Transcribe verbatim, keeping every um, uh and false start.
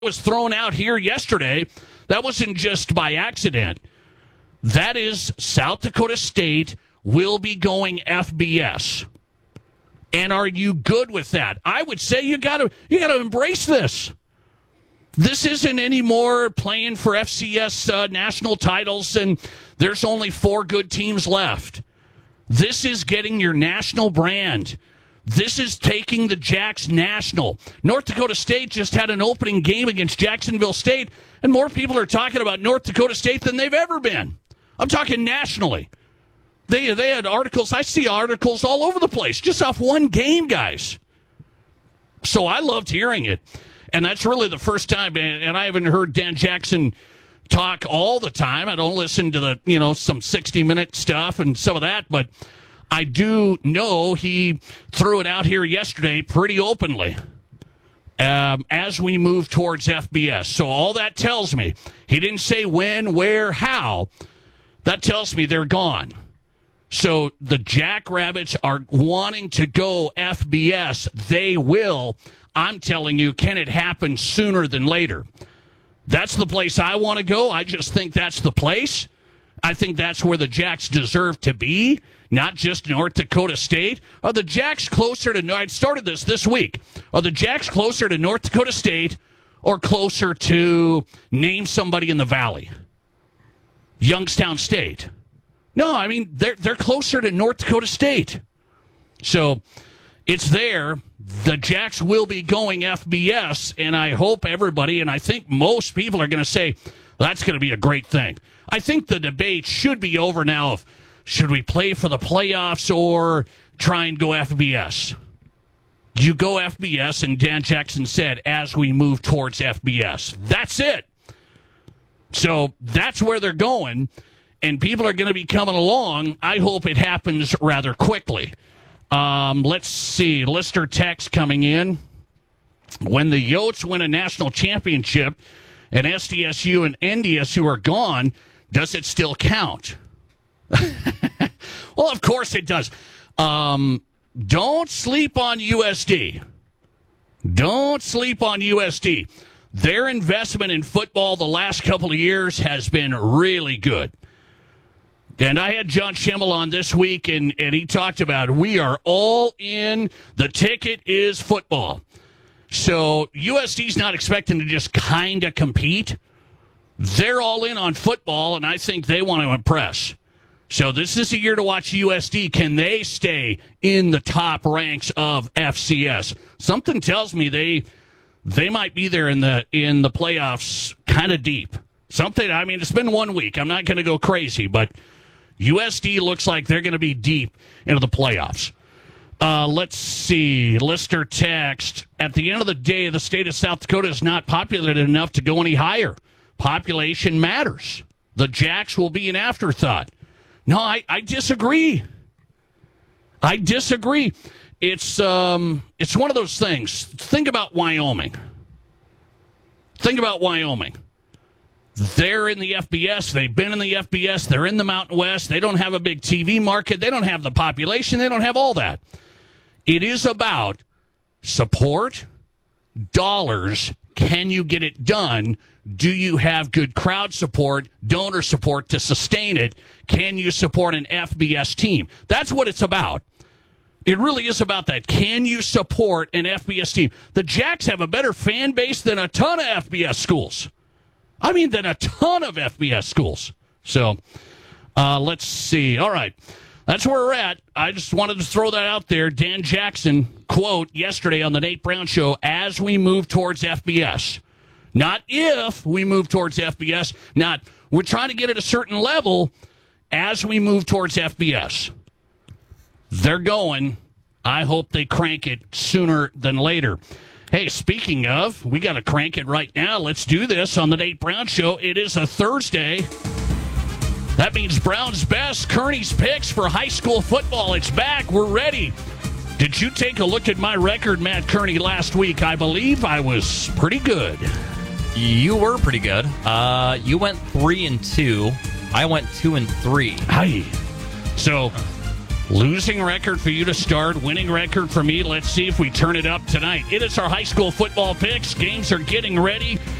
was thrown out here yesterday, that wasn't just by accident. That is South Dakota State will be going F B S. And are you good with that? I would say you got to you got to embrace this. This isn't anymore playing for F C S uh, national titles and there's only four good teams left. This is getting your national brand. This is taking the Jacks national. North Dakota State just had an opening game against Jacksonville State, and more people are talking about North Dakota State than they've ever been. I'm talking nationally. They they had articles. I see articles all over the place just off one game, guys. So I loved hearing it. And that's really the first time, and I haven't heard Dan Jackson talk all the time. I don't listen to the, you know, some sixty-minute stuff and some of that, but I do know he threw it out here yesterday pretty openly um, as we move towards F B S. So all that tells me, he didn't say when, where, how. That tells me they're gone. So the Jackrabbits are wanting to go F B S. They will. I'm telling you, can it happen sooner than later? That's the place I want to go. I just think that's the place. I think that's where the Jacks deserve to be, not just North Dakota State. Are the Jacks closer to, I started this this week, are the Jacks closer to North Dakota State or closer to, name somebody in the Valley? Youngstown State. No, I mean, they're, they're closer to North Dakota State. So it's there. The Jacks will be going F B S, and I hope everybody, and I think most people are going to say, that's going to be a great thing. I think the debate should be over now of, should we play for the playoffs or try and go F B S? You go F B S, and Dan Jackson said, as we move towards F B S. That's it. So that's where they're going, and people are going to be coming along. I hope it happens rather quickly. Um, let's see. Lister text coming in. When the Yotes win a national championship and S D S U and N D S U are gone, does it still count? Well, of course it does. Um, don't sleep on U S D. Don't sleep on U S D. Their investment in football the last couple of years has been really good. And I had John Schimmel on this week, and, and he talked about we are all in. The ticket is football. So U S D's not expecting to just kind of compete. They're all in on football, and I think they want to impress. So this is a year to watch U S D. Can they stay in the top ranks of F C S? Something tells me they they might be there in the in the playoffs kind of deep. Something, I mean, it's been one week. I'm not going to go crazy, but U S D looks like they're going to be deep into the playoffs. Uh, let's see. Lister text. At the end of the day, the state of South Dakota is not populated enough to go any higher. Population matters. The Jacks will be an afterthought. No, I, I disagree. I disagree. It's um, it's one of those things. Think about Wyoming. Think about Wyoming. They're in the F B S. They've been in the F B S. They're in the Mountain West. They don't have a big T V market. They don't have the population. They don't have all that. It is about support, dollars. Can you get it done? Do you have good crowd support, donor support to sustain it? Can you support an F B S team? That's what it's about. It really is about that. Can you support an F B S team? The Jacks have a better fan base than a ton of F B S schools. I mean, than a ton of F B S schools. So, uh, let's see. All right. That's where we're at. I just wanted to throw that out there. Dan Jackson, quote, yesterday on the Nate Brown Show, as we move towards F B S. Not if we move towards F B S. Not, we're trying to get at a certain level as we move towards F B S. They're going. I hope they crank it sooner than later. Hey, speaking of, we got to crank it right now. Let's do this on the Nate Brown Show. It is a Thursday. That means Brown's Best, Kearney's Picks for high school football. It's back. We're ready. Did you take a look at my record, Matt Kearney, last week? I believe I was pretty good. You were pretty good. Uh, you went three and two. I went two and three. Aye. So Losing record for you to start, winning record for me. Let's see if we turn it up tonight. It is our high school football picks. Games are getting ready.